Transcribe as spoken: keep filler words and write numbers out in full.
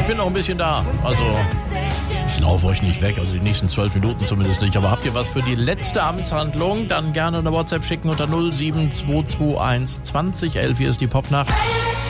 Ich bin noch ein bisschen da. Also, ich laufe euch nicht weg. Also die nächsten zwölf Minuten zumindest nicht. Aber habt ihr was für die letzte Amtshandlung? Dann gerne eine WhatsApp schicken unter null sieben zwei zwei eins zwanzig elf. Hier ist die Popnacht.